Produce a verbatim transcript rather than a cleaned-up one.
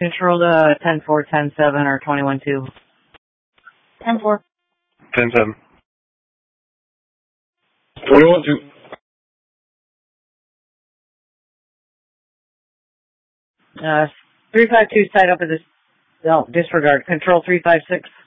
Control to ten four, ten seven, or twenty-one two. ten four. ten seven. twenty-one two. Uh, three five two tied up at this. No, disregard. Control three five six.